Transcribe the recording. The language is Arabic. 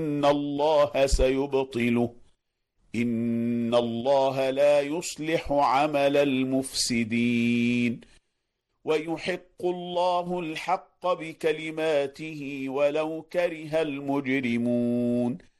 إن الله سيبطله إن الله لا يصلح عمل المفسدين ويحق الله الحق بكلماته ولو كره المجرمون